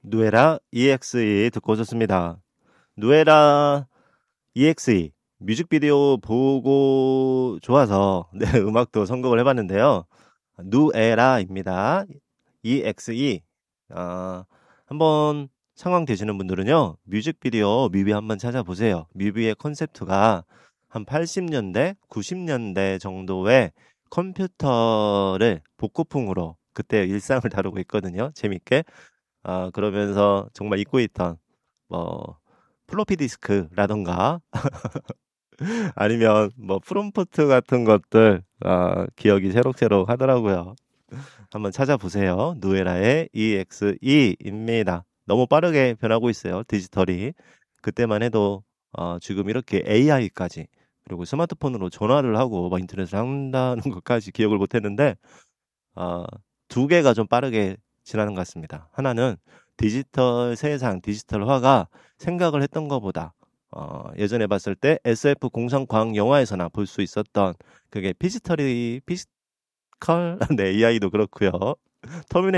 누에라 EXE 듣고 오셨습니다. 누에라 EXE 뮤직비디오 보고 좋아서 네, 음악도 선곡을 해봤는데요. 누에라입니다. EXE 한번 상황 되시는 분들은요. 뮤비 한번 찾아보세요. 뮤비의 컨셉트가 한 80년대, 90년대 정도의 컴퓨터를 복고풍으로 그때 일상을 다루고 있거든요. 재밌게. 그러면서 정말 잊고 있던 뭐 플로피 디스크라던가 아니면 뭐 프롬프트 같은 것들 기억이 새록새록 하더라고요. 한번 찾아보세요. 누에라의 EXE입니다. 너무 빠르게 변하고 있어요. 디지털이. 그때만 해도 지금 이렇게 AI까지 그리고 스마트폰으로 전화를 하고 막 인터넷을 한다는 것까지 기억을 못했는데 어, 두 개가 좀 빠르게 지나는 것 같습니다. 하나는 디지털 세상, 디지털화가 생각을 했던 것보다 예전에 봤을 때 SF 공상과학 영화에서나 볼 수 있었던 그게 피지컬, 네, AI도 그렇고요. 터미네이터